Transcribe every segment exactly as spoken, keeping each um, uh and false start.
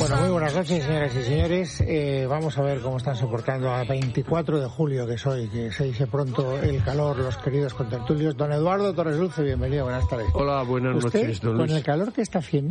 Bueno, muy buenas noches, señoras y señores. Eh, vamos a ver cómo están soportando a veinticuatro de julio, que soy, que se dice pronto el calor, los queridos contertulios. Don Eduardo Torres Dulce, bienvenido, buenas tardes. Hola, buenas ¿Usted, noches, don Luis? Con el calor que está haciendo,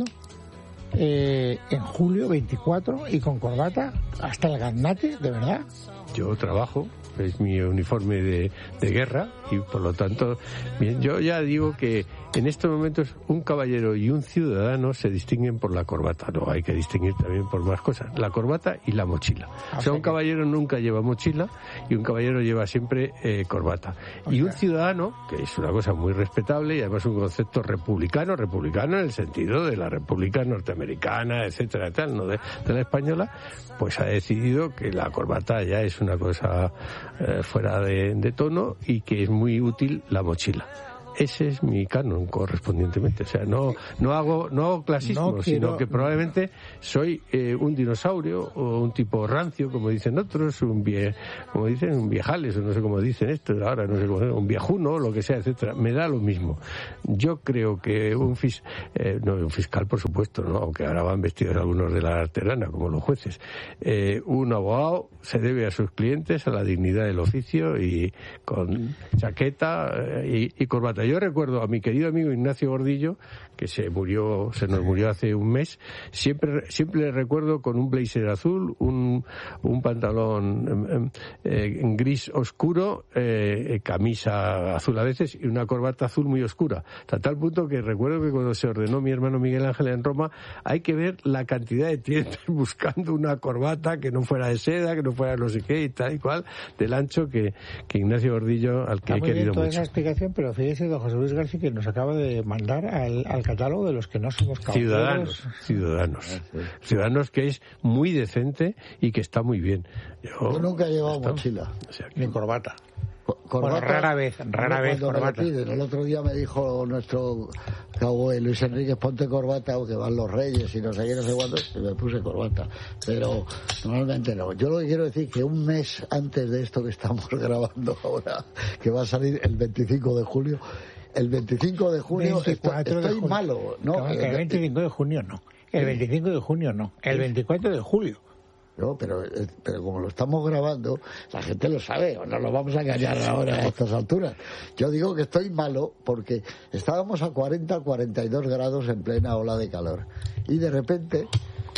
eh, en julio veinticuatro y con corbata hasta el gaznate, ¿de verdad? Yo trabajo, es mi uniforme de, de guerra y por lo tanto, bien, yo ya digo que en estos momentos un caballero y un ciudadano se distinguen por la corbata. No, hay que distinguir también por más cosas. La corbata y la mochila. O sea, un caballero nunca lleva mochila y un caballero lleva siempre eh, corbata. Y un ciudadano, que es una cosa muy respetable y además un concepto republicano, republicano en el sentido de la República Norteamericana, etcétera, tal, no de, de la española, pues ha decidido que la corbata ya es una cosa eh, fuera de, de tono y que es muy útil la mochila. Ese es mi canon correspondientemente. O sea, no no hago no hago clasismo, no quiero... sino que probablemente soy eh, un dinosaurio o un tipo rancio, como dicen otros, un vie, como dicen, un viejales, o no sé cómo dicen esto, ahora no sé cómo, un viejuno, lo que sea, etcétera. Me da lo mismo. Yo creo que un fis, eh, no un fiscal, por supuesto, no, aunque ahora van vestidos algunos de la arterana, como los jueces. Eh, un abogado se debe a sus clientes, a la dignidad del oficio y con chaqueta eh, y, y corbata. Yo recuerdo a mi querido amigo Ignacio Gordillo, que se murió, se nos murió hace un mes, siempre siempre le recuerdo con un blazer azul, un, un pantalón eh, gris oscuro, eh, camisa azul a veces y una corbata azul muy oscura. Hasta tal punto que recuerdo que cuando se ordenó mi hermano Miguel Ángel en Roma, hay que ver la cantidad de tiendas buscando una corbata que no fuera de seda, que no fuera no sé qué y tal y cual, del ancho que, que Ignacio Gordillo, al que he querido toda mucho. Esa explicación, pero fíjese, don José Luis García, que nos acaba de mandar al, al catálogo de los que no somos caballeros. Ciudadanos, ciudadanos. Ciudadanos que es muy decente y que está muy bien. Yo, Yo nunca he llevado está, mochila. O sea, ni corbata. Corbata, bueno, rara vez, rara vez corbata. El otro día me dijo nuestro cowboy Luis Enrique, ponte corbata, o que van los reyes y no sé qué, no sé cuánto, y me puse corbata. Pero normalmente no. Yo lo que quiero decir es que un mes antes de esto que estamos grabando ahora, que va a salir el veinticinco de julio, el veinticinco de junio estoy, estoy malo, ¿no? Claro, el, el veinticinco de junio no. El veinticinco de junio no. El veinticuatro de julio. No, pero, pero como lo estamos grabando, la gente lo sabe, o no lo vamos a engañar ahora a estas alturas. Yo digo que estoy malo porque estábamos a cuarenta, cuarenta y dos grados en plena ola de calor. Y de repente,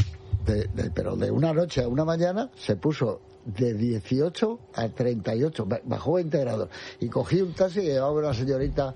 de, de, pero de una noche a una mañana, se puso de dieciocho a treinta y ocho, bajó veinte grados. Y cogí un taxi y llevaba una señorita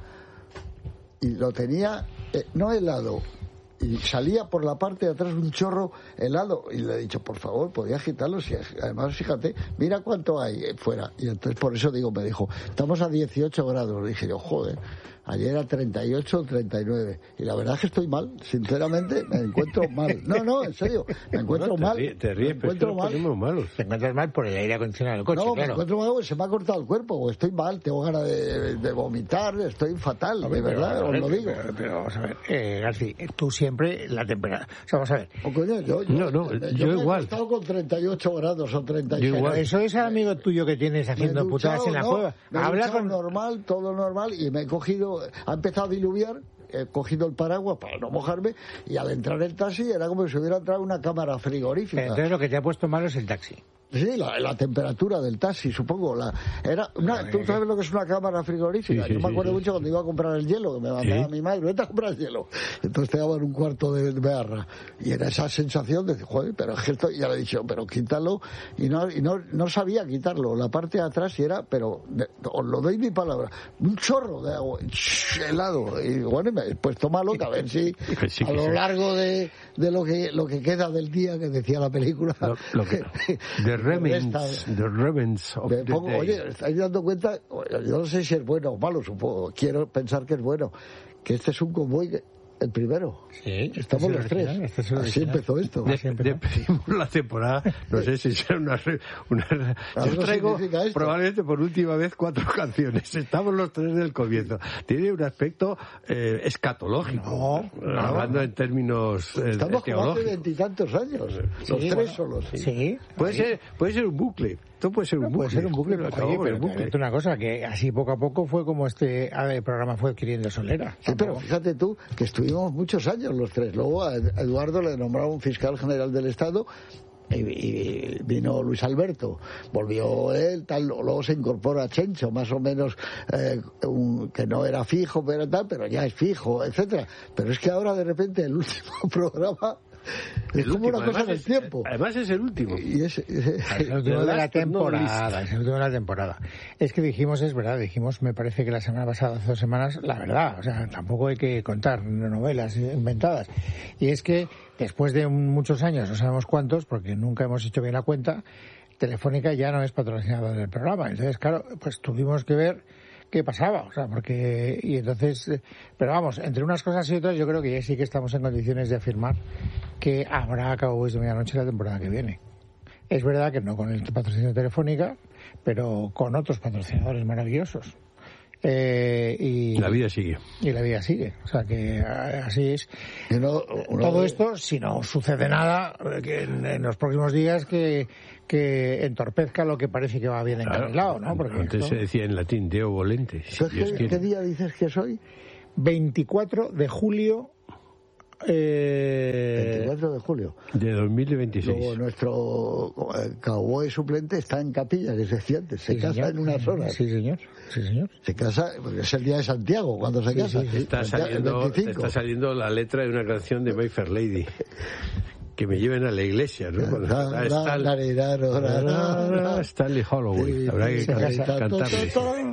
y lo tenía, eh, no helado, y salía por la parte de atrás un chorro helado y le he dicho, por favor, podía agitarlo, si además fíjate, mira cuánto hay fuera. Y entonces por eso digo, me dijo, estamos a dieciocho grados. Dije yo, joder, ayer era treinta y ocho, treinta y nueve. Y la verdad es que estoy mal, sinceramente, me encuentro mal. No, no, en serio, me encuentro bueno, mal. Te, te ríes, me encuentro pero mal. Malos. Te encuentras mal por el aire acondicionado del coche, no, claro. me encuentro mal porque se me ha cortado el cuerpo, o estoy mal, tengo ganas de, de vomitar, estoy fatal, de pero, verdad, pero, os lo pero, digo. Pero, pero vamos a ver, eh, García, tú siempre la temperatura... O sea, vamos a ver. O coño, yo, yo, no, no, yo, yo me igual. he estado con treinta y ocho grados o treinta y seis. Igual. Eso es el amigo tuyo que tienes haciendo duchado, putadas en la no, cueva. Me he Habla con... normal, todo normal, y me he cogido, ha empezado a diluviar, he cogido el paraguas para no mojarme, y al entrar en el taxi era como si hubiera entrado una cámara frigorífica. Pero entonces lo que te ha puesto malo es el taxi. Sí, la, la temperatura del taxi, supongo. La, era una, ¿tú sabes lo que es una cámara frigorífica? Sí, sí, Yo me acuerdo sí, mucho cuando iba a comprar el hielo, que me mandaba ¿Sí? mi madre, vete a comprar hielo. Entonces te daban un cuarto de barra. Y era esa sensación de decir, joder, pero es que esto, y ya le he dicho, pero quítalo. Y no, y no, no sabía quitarlo. La parte de atrás y era, pero de, os lo doy mi palabra, un chorro de agua, helado. Y bueno, me he puesto malo, que a ver si a lo largo de, de lo que lo que queda del día, que decía la película, lo, lo que, the remnants, the remnants of the pongo, day. Oye, estáis dando cuenta, yo no sé si es bueno o malo, supongo, quiero pensar que es bueno, que este es un convoy que, el primero. Sí, estamos los tres. Este es Así empezó esto. De, despedimos la temporada, no sé si será una... una yo traigo probablemente por última vez cuatro canciones. Estamos los tres del comienzo. Tiene un aspecto eh, escatológico, no, hablando no. en términos eh, estamos teológicos. Hace veintitantos años, sí, los tres bueno, solos. Sí, sí. Puede ser, puede ser un bucle. Esto puede ser un no, bucle. Puede ser un bucle, pero, acabo, oye, pero, pero bucle. pero una cosa, que así poco a poco fue como este programa fue adquiriendo solera. Sí, pero fíjate tú que estuvimos estuvimos muchos años los tres. Luego a Eduardo le nombraron fiscal general del Estado. Y, y vino Luis Alberto, volvió él, tal, luego se incorpora Chencho, más o menos, eh, un, que no era fijo, pero tal, pero ya es fijo, etcétera. Pero es que ahora de repente el último programa es como una cosa del tiempo. Además es el último. Y es, es, es el último de la temporada, es el último de la temporada. Es que dijimos, es verdad, dijimos, me parece que la semana pasada, hace dos semanas, la verdad, o sea, tampoco hay que contar novelas inventadas. Y es que después de muchos años, no sabemos cuántos, porque nunca hemos hecho bien la cuenta, Telefónica ya no es patrocinador del programa. Entonces, claro, pues tuvimos que ver qué pasaba, o sea, porque, y entonces, pero vamos, entre unas cosas y otras, yo creo que ya sí que estamos en condiciones de afirmar que habrá Cowboys de Medianoche la temporada que viene. Es verdad que no con el patrocinio de Telefónica, pero con otros patrocinadores maravillosos. Eh, y la vida sigue. Y la vida sigue. O sea que así es. No, no, todo esto, si no sucede nada, que en, en los próximos días que, que entorpezca lo que parece que va bien encarrilado, ¿no? Porque antes esto... se decía en latín, Deo volente. Si ¿Qué, ¿Qué día dices que soy? veinticuatro de julio. Eh... veinticuatro de julio de dos mil veintiséis. Luego nuestro eh, cowboy suplente está en capilla, que se siente, se sí, casa señor. en unas horas. Sí, señor. Sí, señor. Se casa, porque es el día de Santiago cuando se sí, casa. Sí, sí. Está, saliendo, está saliendo la letra de una canción de My Fair Lady. Que me lleven a la iglesia, ¿no? Stanley Holloway. Habrá que cantarle.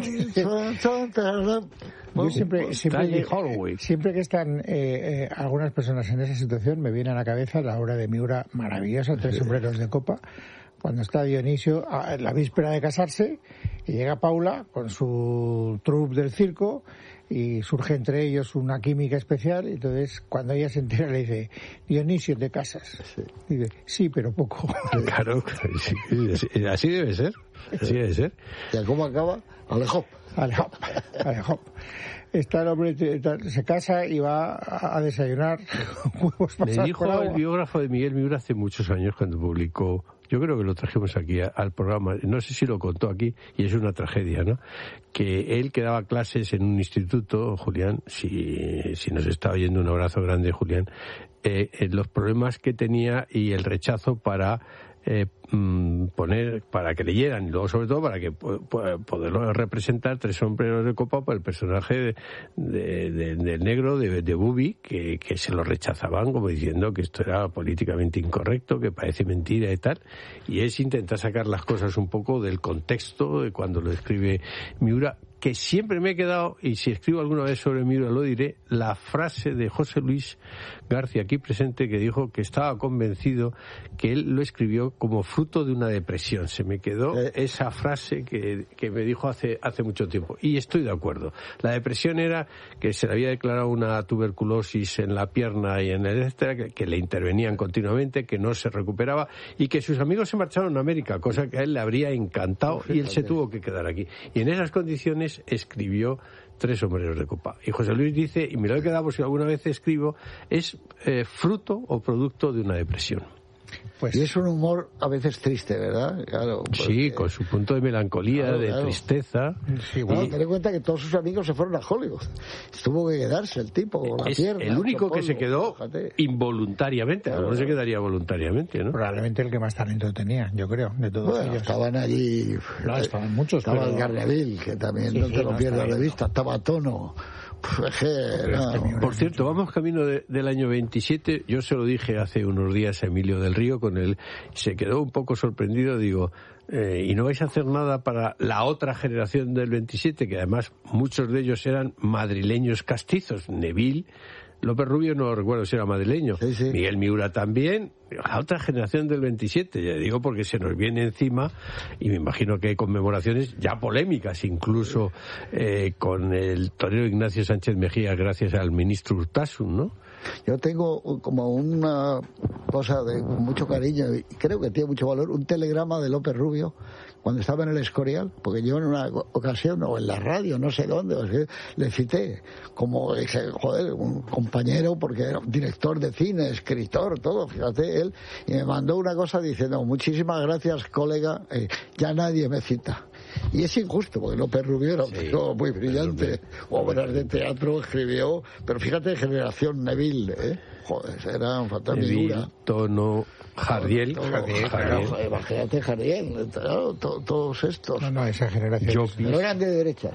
Yo siempre, siempre, que, siempre que están eh, eh, algunas personas en esa situación, me viene a la cabeza la obra de Miura maravillosa, Tres sombreros de copa, cuando está Dionisio a la víspera de casarse y llega Paula con su troupe del circo y surge entre ellos una química especial. Y entonces cuando ella se entera le dice: Dionisio, ¿te casas? Sí. Y dice: sí, pero poco. Claro, sí, así debe ser, así debe ser. ¿Y cómo acaba? Alejo. Alejo, Alejo. Está el hombre, se casa y va a desayunar huevos pasados. Me dijo el biógrafo de Miguel Miura hace muchos años, cuando publicó, yo creo que lo trajimos aquí a, al programa, no sé si lo contó aquí, y es una tragedia, ¿no? Que él que daba clases en un instituto, Julián, si, si nos está oyendo, un abrazo grande, Julián, eh, eh, los problemas que tenía y el rechazo para Eh, poner, para que leyeran, y luego sobre todo para que poderlo representar Tres sombreros de copa por el personaje de, de, de, del negro de, de Bubi, que, que se lo rechazaban como diciendo que esto era políticamente incorrecto, que parece mentira y tal, y es intentar sacar las cosas un poco del contexto de cuando lo escribe Miura, que siempre me he quedado, y si escribo alguna vez sobre Miura lo diré, la frase de José Luis García, aquí presente, que dijo que estaba convencido que él lo escribió como fruto de una depresión. Se me quedó eh. esa frase que, que me dijo hace, hace mucho tiempo, y estoy de acuerdo. La depresión era que se le había declarado una tuberculosis en la pierna y en el etcétera, que, que le intervenían continuamente, que no se recuperaba, y que sus amigos se marcharon a América, cosa que a él le habría encantado, y él se tuvo que quedar aquí. Y en esas condiciones escribió Tres sombreros de copa. Y José Luis dice, y me lo he quedado por si alguna vez escribo, es eh, fruto o producto de una depresión. Pues, y es un humor a veces triste, ¿verdad? Claro, porque... Sí, con su punto de melancolía, claro, de claro. tristeza. Sí, bueno, y... ten en cuenta que todos sus amigos se fueron a Hollywood. Tuvo que quedarse el tipo con la es pierna. El único que polvo, se quedó fíjate. involuntariamente, claro, no se quedaría voluntariamente, ¿no? Probablemente el que más talento tenía, yo creo, de todos bueno, ellos. Estaban allí... No, estaban muchos, Estaba pero... el Garnaville, que también sí, no te sí, lo no pierdas de vista. Estaba Tono... No. Por cierto, vamos camino de, del año veintisiete. Yo se lo dije hace unos días a Emilio del Río, con él se quedó un poco sorprendido. Digo, eh, ¿y no vais a hacer nada para la otra generación del veintisiete? Que además muchos de ellos eran madrileños castizos. Neville, López Rubio no recuerdo si era madrileño, sí, sí. Miguel Miura también, la otra generación del veintisiete, ya digo porque se nos viene encima, y me imagino que hay conmemoraciones ya polémicas, incluso eh, con el torero Ignacio Sánchez Mejía, gracias al ministro Urtasun, ¿no? Yo tengo como una cosa de mucho cariño, y creo que tiene mucho valor, un telegrama de López Rubio, cuando estaba en el Escorial, porque yo en una ocasión, o en la radio, no sé dónde, o sea, le cité como, joder, un compañero, porque era un director de cine, escritor, todo, fíjate, él, y me mandó una cosa diciendo, muchísimas gracias, colega, eh, ya nadie me cita. Y es injusto, porque López Rubio era un sí, tío muy brillante, obras de teatro escribió, pero fíjate, generación Neville, ¿eh? Joder, era un fantasma. Neville, Tono, Jardiel, todo, Jardiel, claro, Jardiel. imagínate Jardiel, claro, to, todos estos. No, no, esa generación. Llopis. No eran de derechas.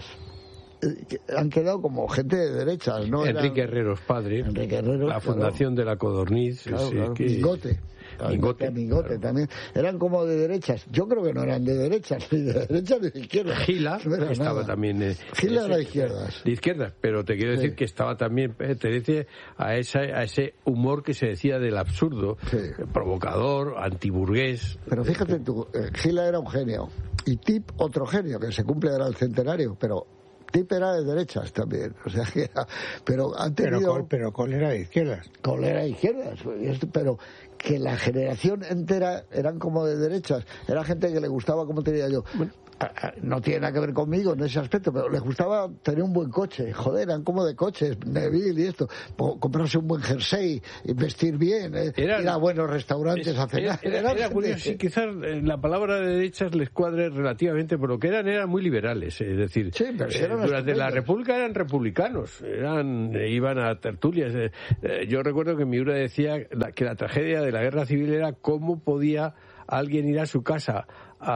Han quedado como gente de derechas, ¿no? Enrique eran... Herreros padre, Enrique Herreros, la claro. Fundación de la Codorniz, Claro, sí, claro. que... Mingote. Mingote, Mingote claro. también. Eran como de derechas. Yo creo que no eran de derechas, ni de derechas ni de izquierdas. Gila No era estaba nada. también... Eh, Gila ese- era de izquierdas. De izquierdas, pero te quiero decir Sí. que estaba también, pertenece a, esa, a ese humor que se decía del absurdo, Sí. eh, provocador, antiburgués. Pero fíjate tú, eh, Gila era un genio. Y Tip, otro genio, que se cumple ahora el centenario, pero... Tip era de derechas también, o sea que era, pero han Pero tenido Col, pero Col era de izquierdas. Col era de izquierdas, y esto- pero que la generación entera eran como de derechas, era gente que le gustaba, como te diría yo, a- a- no tiene nada que ver conmigo en ese aspecto, pero les gustaba tener un buen coche, joder, eran como de coches, Neville y esto, po- comprarse un buen jersey, y vestir bien, eh, Eran- ir a buenos restaurantes Es- a cenar. Era, era- Eran era gente- curioso, sí, quizás eh, la palabra de derechas les cuadre relativamente, por lo que eran, eran muy liberales, es decir, Sí, pero si eh, eran durante la estupendos. República eran republicanos, eran eh, iban a tertulias. eh, eh, yo recuerdo que Miura decía la- que la tragedia de la guerra civil era cómo podía alguien ir a su casa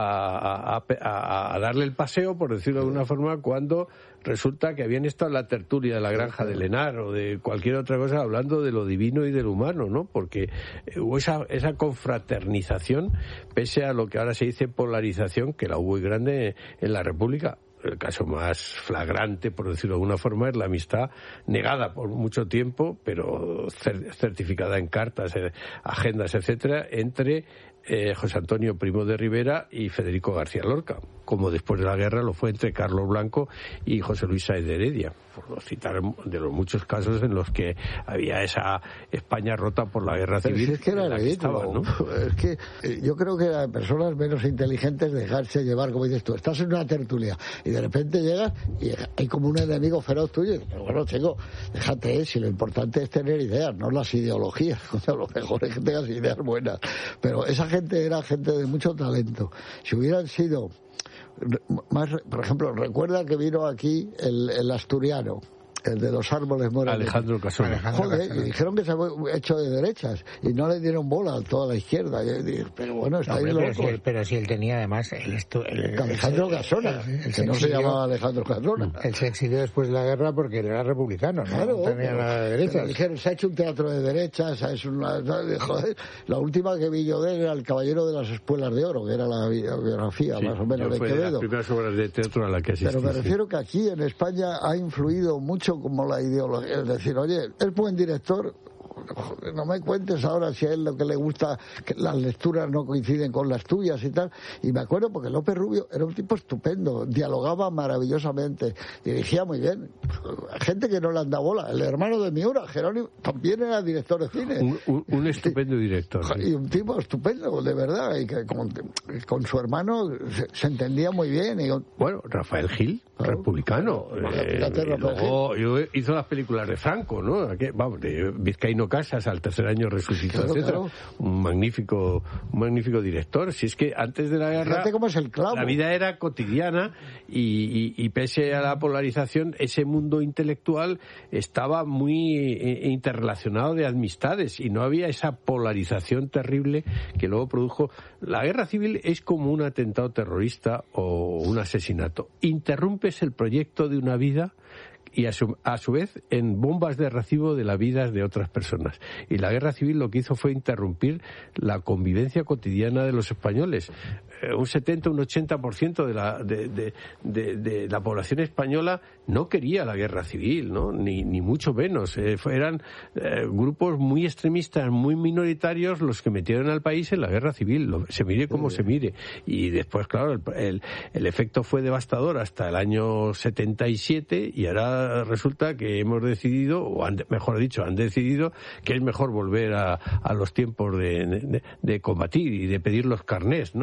a, a- a- a darle el paseo, por decirlo de alguna forma, cuando resulta que habían estado en la tertulia de la granja de Lenar o de cualquier otra cosa hablando de lo divino y de lo humano, ¿no? Porque eh, hubo esa, esa confraternización, pese a lo que ahora se dice polarización, que la hubo muy grande en la República. El caso más flagrante, por decirlo de alguna forma, es la amistad negada por mucho tiempo, pero cer- certificada en cartas, eh, agendas, etcétera, entre eh, José Antonio Primo de Rivera y Federico García Lorca, como después de la guerra lo fue entre Carlos Blanco y José Luis Sáenz de Heredia, por citar de los muchos casos en los que había esa España rota por la guerra Pero civil. si es que era en la que ridículo. estaban, ¿no? Es que eh, yo creo que a personas menos inteligentes dejarse llevar, como dices tú, estás en una tertulia y de repente llegas y hay como un enemigo feroz tuyo. Y, pero bueno, chico, déjate, eh, si lo importante es tener ideas, no las ideologías. O sea, lo mejor es que tengas ideas buenas. Pero esa gente era gente de mucho talento. Si hubieran sido más, por ejemplo, recuerda que vino aquí el, el asturiano, el de los árboles morados. Alejandro Casona. Alejandro Joder, Casona. y dijeron que se había hecho de derechas y no le dieron bola a toda la izquierda. Y dije, pero bueno, No, estáis hombre, pero, locos. si él, pero si él tenía además el, estu- el- Alejandro el- Casona, el- el que no se exilió- llamaba Alejandro Casona. Él se exilió después de la guerra porque él era republicano, ¿no? Claro, no tenía pero- nada de pero derechas. dijeron, se ha hecho un teatro de derechas, es una, joder, la última que vi yo de él era El Caballero de las Espuelas de Oro, que era la bi- biografía Sí, más o menos yo de fue de las Quevedo. primeras obras de teatro a la que asistí. Pero me sí. refiero que aquí en España ha influido mucho como la ideología, es decir, oye, es buen director, joder, no me cuentes ahora si a él lo que le gusta, que las lecturas no coinciden con las tuyas y tal. Y me acuerdo porque López Rubio era un tipo estupendo, dialogaba maravillosamente, dirigía muy bien. Gente que no le anda bola. El hermano de Miura, Jerónimo, también era director de cine. Un, un- un estupendo director. sí. Y un tipo estupendo, de verdad, y que con, con su hermano se, se entendía muy bien. Y con- Bueno, Rafael Gil, Claro. republicano. Imagínate, Eh, y Rafael luego yo- hizo las películas de Franco, ¿no? Aquel- vamos, de Vizcaíno Casas al tercer año resucitó, Claro, etcétera. claro. Un magnífico, un magnífico director. Si es que antes de la guerra Fíjate cómo es el clavo. la vida era cotidiana y, y- y pese a la polarización, ese mundo intelectual estaba muy eh, interrelacionado de amistades y no había esa polarización terrible que luego produjo. La guerra civil es como un atentado terrorista o un asesinato. Interrumpes el proyecto de una vida y a su, a su vez en bombas de recibo de las vidas de otras personas. Y la guerra civil lo que hizo fue interrumpir la convivencia cotidiana de los españoles. Eh, un setenta, un ochenta por ciento de la, de, de, de, de la población española no quería la guerra civil, ¿no? Ni, ni mucho menos. Eh, fue- eran eh, grupos muy extremistas, muy minoritarios los que metieron al país en la guerra civil. Lo- se mire como se mire. Y después, claro, el, el, el efecto fue devastador hasta el año setenta y siete y ahora resulta que hemos decidido, o han, mejor dicho, han decidido que es mejor volver a, a los tiempos de, de, de combatir y de pedir los carnés, ¿no? O sea, una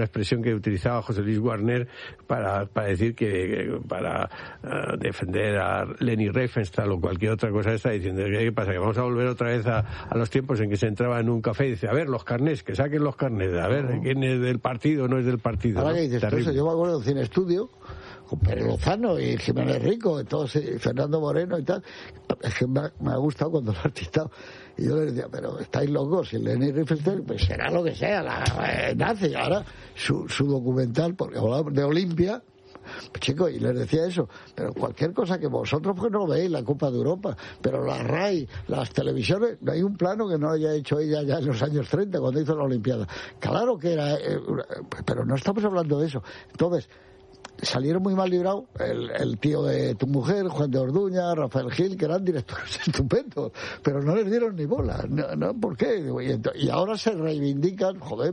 expresión que utilizaba José Luis Warner para, para decir que, para uh, defender a Leni Riefenstahl o cualquier otra cosa esta, diciendo, ¿qué pasa? Que vamos a volver otra vez a, a los tiempos en que se entraba en un café y dice, a ver, los carnés, que saquen los carnés, a ver, no. ¿quién es del partido o no es del partido? Ahora ¿no? que dices eso, yo me acuerdo de un Cine Estudio con Pérez Lozano y Jiménez Rico, entonces, y Fernando Moreno y tal. Es que me ha, me ha gustado cuando lo he artistado. Y yo les decía, pero estáis locos, si Leni Riefenstahl, pues será lo que sea, la eh, nazi. Ahora, su, su documental, porque hablaba de Olimpia, pues, chicos, y les decía eso, pero cualquier cosa que vosotros pues no veis, la Copa de Europa, pero la R A I, las televisiones, no hay un plano que no haya hecho ella ya en los años treinta, cuando hizo la Olimpiada. Claro que era, eh, pero no estamos hablando de eso. Entonces, salieron muy mal librados el, el tío de tu mujer, Juan de Orduña, Rafael Gil, que eran directores estupendos, pero no les dieron ni bola. No, no, ¿por qué? Y, y ahora se reivindican, joder,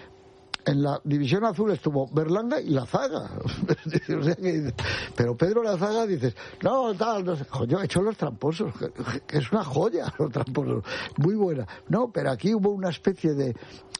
en la división azul estuvo Berlanga y Lazaga. O sea que, pero Pedro Lazaga dices, no, tal, no sé. Yo he hecho Los Tramposos, que, que es una joya, Los Tramposos, muy buena. No, pero aquí hubo una especie de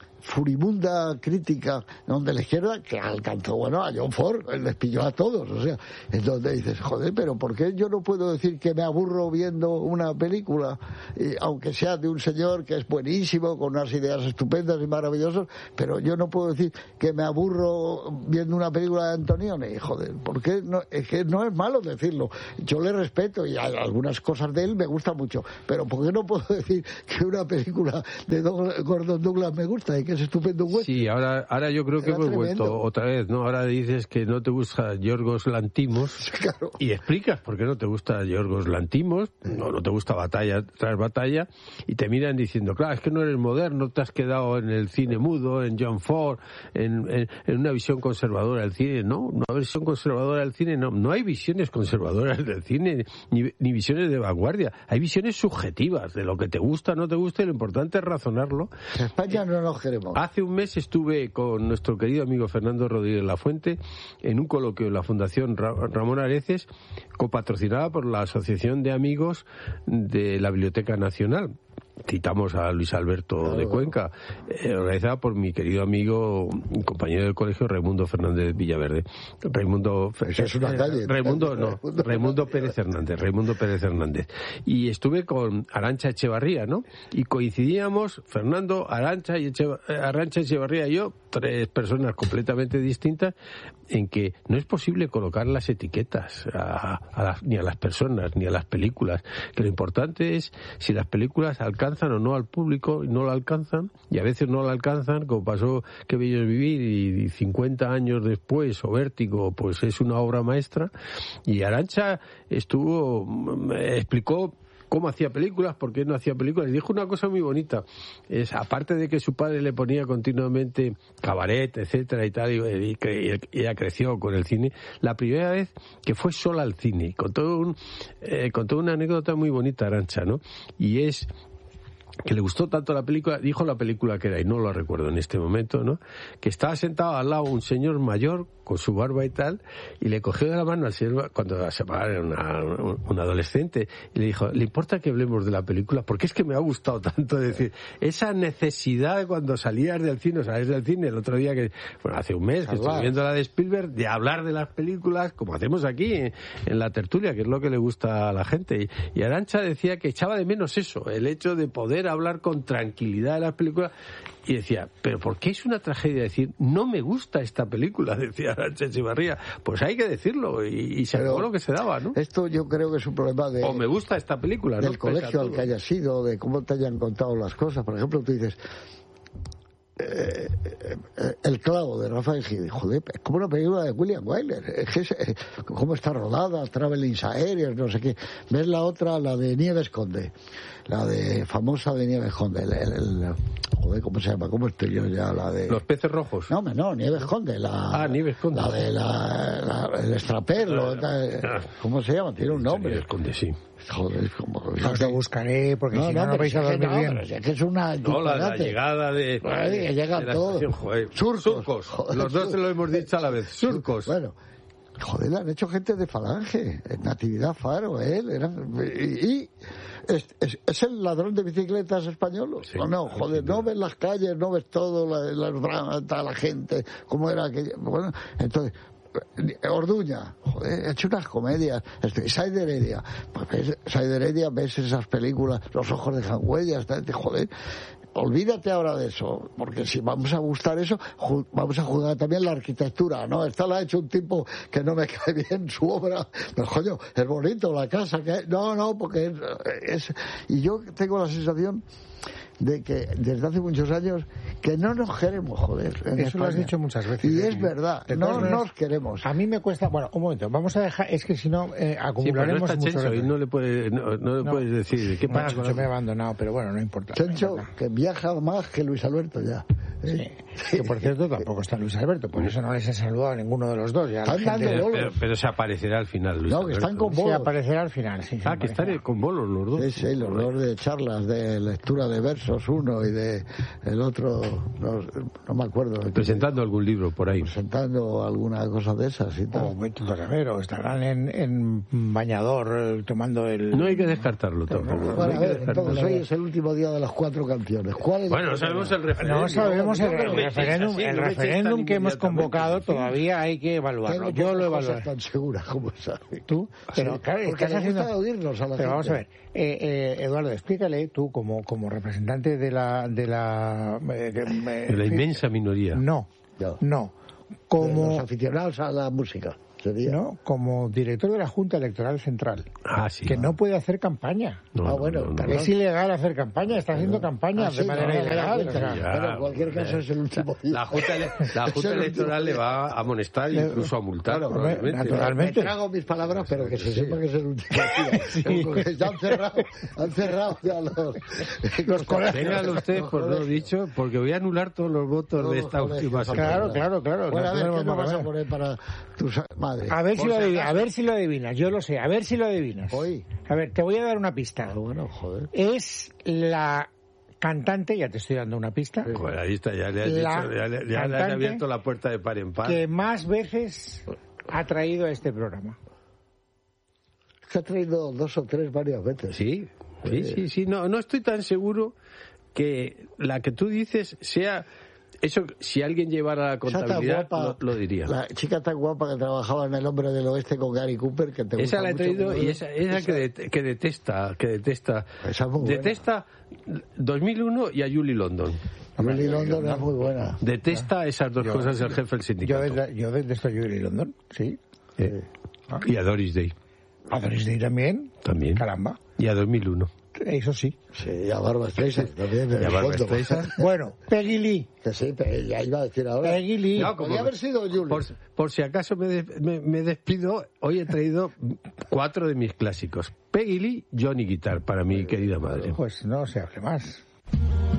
furibunda crítica donde la izquierda que alcanzó, bueno, a John Ford, él les pilló a todos, o sea, es donde dices, joder, pero ¿por qué yo no puedo decir que me aburro viendo una película, y, aunque sea de un señor que es buenísimo, con unas ideas estupendas y maravillosas, pero yo no puedo decir que me aburro viendo una película de Antonioni? Joder, ¿por qué? No, es que no es malo decirlo, yo le respeto y hay algunas cosas de él me gustan mucho, pero ¿por qué no puedo decir que una película de Douglas, Gordon Douglas me gusta y que es estupendo web? Sí, ahora, ahora yo creo que hemos vuelto otra vez, ¿no? Ahora dices que no te gusta Yorgos Lanthimos, claro, y explicas por qué no te gusta Yorgos Lanthimos, no, no te gusta Batalla tras Batalla, y te miran diciendo, claro, es que no eres moderno, te has quedado en el cine mudo, en John Ford, en, en, en una visión conservadora del cine. No, una visión conservadora del cine, no, no hay visiones conservadoras del cine, ni, ni visiones de vanguardia, hay visiones subjetivas de lo que te gusta, no te gusta, y lo importante es razonarlo. En España no nos queremos. Hace un mes estuve con nuestro querido amigo Fernando Rodríguez Lafuente en un coloquio en la Fundación Ramón Areces, copatrocinada por la Asociación de Amigos de la Biblioteca Nacional. Citamos a Luis Alberto claro, de Cuenca, eh, organizada por mi querido amigo y compañero del colegio Raimundo Fernández Villaverde. Raimundo, Eso es una calle. Raimundo, no, Raimundo Pérez Hernández, Raimundo Pérez Hernández. Y estuve con Arantxa Echevarría, ¿no? Y coincidíamos, Fernando, Arantxa y Eche, Arantxa Echevarría y yo, tres personas completamente distintas, en que no es posible colocar las etiquetas a, a las, ni a las personas, ni a las películas, que lo importante es si las películas alcanzan o no al público, y no lo alcanzan, y a veces no lo alcanzan, como pasó Qué bello es vivir, y cincuenta años después, o Vértigo, pues es una obra maestra. Y Arantxa estuvo, explicó cómo hacía películas, por qué no hacía películas, y dijo una cosa muy bonita, es aparte de que su padre le ponía continuamente cabaret, etcétera y tal, y, y, y ella creció con el cine, la primera vez que fue sola al cine, contó, un, eh, contó una anécdota muy bonita, Arantxa, ¿no? Y es que le gustó tanto la película, dijo la película que era, y no lo recuerdo en este momento, ¿no? Que estaba sentado al lado un señor mayor con su barba y tal, y le cogió de la mano al señor cuando se era una, un adolescente, y le dijo, ¿le importa que hablemos de la película? Porque es que me ha gustado tanto, decir, esa necesidad de cuando salías del cine, o salías del cine el otro día, que bueno, hace un mes que estoy viendo la de Spielberg, de hablar de las películas, como hacemos aquí en, en la tertulia, que es lo que le gusta a la gente. Y, y Arantxa decía que echaba de menos eso, el hecho de poder hablar con tranquilidad de las películas, y decía, pero ¿por qué es una tragedia decir no me gusta esta película? Decía Arantxa Echevarría. Pues hay que decirlo, y, y se acabó lo que se daba, ¿no? Esto yo creo que es un problema de o me gusta esta película, del ¿no? colegio al que hayas ido, de cómo te hayan contado las cosas. Por ejemplo, tú dices Eh, eh, El clavo de Rafael Gil, joder, es como una película de William Wyler, es que es, eh, cómo está rodada, travelings aéreos, no sé qué. Ves la otra, la de Nieves Conde, la de famosa de Nieves Conde, el, el, el, joder, ¿cómo se llama? ¿Cómo estoy yo ya? La de Los peces rojos. No, no, Nieves Conde, la ah, Nieves Conde, la de la, la el extraperlo, ah, ¿cómo se llama? Tiene un nombre. Nieves Conde, sí. Joder, como... Os lo buscaré, porque no, si no, no, no vais a dormir no, bien. Pero si es que es una... No, la, la llegada de... Ay, llegan de la todos. Estación, joder. Surcos. Surcos. Joder, los dos se lo hemos dicho a la vez. Surcos. Bueno, Joder, le han hecho gente de Falange, Natividad Faro, él, eran, y, y es, es, es el ladrón de bicicletas español. Sí, no, no, joder, no ves las calles, no ves todo, la, las dramas, la gente, cómo era aquello. Bueno, entonces, Orduña, joder, he hecho unas comedias. Said Heredia, pues Said Heredia, ves esas películas, Los ojos dejan huellas, joder. Olvídate ahora de eso, porque si vamos a gustar eso, ju- vamos a juzgar también la arquitectura, ¿no? Esta la ha hecho un tipo que no me cae bien su obra, pero coño, es bonito la casa, que no, no, porque es, es... Y yo tengo la sensación de que desde hace muchos años que no nos queremos, joder. En Eso España. lo has dicho muchas veces. Y ¿eh? es verdad, De no maneras, nos queremos. A mí me cuesta, bueno, un momento, vamos a dejar, es que si no eh, acumularemos sí, mucho. Chencho, y no le puede, no, no le No. puedes decir qué No, pasa. Chencho con me ha abandonado, pero bueno, no importa. Chencho, no importa. que viaja más que Luis Alberto ya. Sí. Que por cierto tampoco está Luis Alberto, por eso no les he saludado a ninguno de los dos. Ya la Están gente- dando bolos. pero, pero se aparecerá al final, Luis No, que Alberto. están con Sí, bolos. aparecerá al final, sí. sí, Ah, que están aparecerá. con bolos los dos. Sí, sí, los dos de charlas, de lectura de versos, uno y de el otro, no, no me acuerdo. Presentando algún libro por ahí. Presentando alguna cosa de esas y O tal. Beto Torrevero, estarán en, en Bañador eh, tomando el... No hay que descartarlo tampoco. no Bueno, hay a que ver, descartarlo. entonces hoy es el último día de las cuatro canciones. ¿Cuál es la Bueno, no primera? sabemos el referéndum. No sabemos el, Yo creo el que referéndum, sí, el no me eches referéndum tan que hemos inmediatamente, convocado sí. todavía hay que evaluarlo. Tengo Yo lo pocas cosas evaluaré. tan seguras como sabes. Tú, pero Sí, claro, porque estás le gusta haciendo... oírnos a la Pero vamos a gente. ver, eh, eh, Eduardo, explícale tú como como representante de la de la eh, que, eh, De la inmensa minoría. no, No. no, De como los aficionados a la música. Sería. no, como director de la Junta Electoral Central, Ah, sí. que no puede hacer campaña. No, Ah, no, bueno, no, no. perdón. Es ilegal hacer campaña, está haciendo campaña Ah, sí, de manera no, no, ilegal. no, o sea, no, no. Pero en cualquier caso es el último día. La Junta, ele- la Es Junta el Electoral último le va a amonestar e incluso a multar, Claro, probablemente. naturalmente. Me trago mis palabras, pero que se sepa que es el último día. Porque ya han cerrado, han cerrado ya los, Los colegios. Téngalo usted Los por lo colegios. dicho, porque voy a anular todos los votos Todos de los esta colegios. última semana. Claro, claro, claro. Bueno, a ver, no ¿qué tenemos nos vas más a que poner para tu sa- madre? ver. A ver si Por lo si adivinas, a acaso. ver si lo adivinas, yo lo sé, a ver si lo adivinas. Hoy. A ver, te voy a dar una pista. Ah, bueno, joder. Es la cantante, ya te estoy dando una pista, Bueno, ahí está, ya le has, La dicho, ya le, ya le has cantante abierto la puerta de par en par. que más veces ha traído a este programa. Se ha traído dos o tres varias veces. Sí, sí, sí, sí. No, no estoy tan seguro que la que tú dices sea... Eso, si alguien llevara la Esa tan contabilidad, guapa, lo, lo diría. La chica tan guapa que trabajaba en El Hombre del Oeste con Gary Cooper, que te Esa gusta la he mucho, traído ¿no? y esa, esa que, det- que detesta, que detesta. Esa es muy buena. Detesta dos mil uno y a Julie London. Julie London es muy buena. Detesta esas dos Yo- cosas el jefe del Yo sindicato. desde, yo desde esto Julie London, sí. Eh, Y a Doris Day A Doris Day también. también. Caramba. Y a dos mil uno. Eso sí. Sí, y a Barbra Streisand también. en Y a el Barbra fondo. Streisand. Bueno, Peggy Lee. Que sí, pero ya iba a decir ahora. Peggy Lee. No, como- Podría haber sido Julie. Por, por si acaso me, de- me- me despido, hoy he traído cuatro de mis clásicos. Peggy Lee, Johnny Guitar, para mi querida madre. Pues no se hable más.